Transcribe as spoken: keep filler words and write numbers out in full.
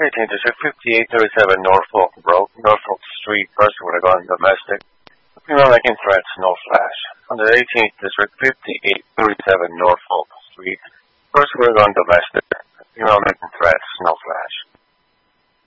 eighteenth District, fifty-eight thirty-seven Norfolk Road, Norfolk Street, First Oregon, domestic. Female making threats, no flash. On the eighteenth District, fifty-eight thirty-seven Norfolk Street, First Oregon, domestic. Female making threats, no flash.